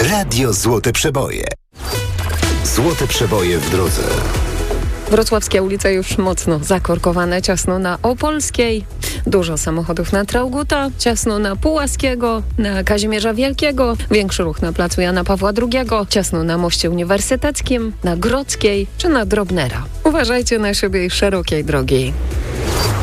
Radio Złote Przeboje. Złote Przeboje w drodze. Wrocławskie ulice już mocno zakorkowane, ciasno na Opolskiej, dużo samochodów na Traugutta, ciasno na Pułaskiego, na Kazimierza Wielkiego, większy ruch na placu Jana Pawła II, ciasno na Moście Uniwersyteckim, na Grodzkiej czy na Drobnera. Uważajcie na siebie i szerokiej drogi.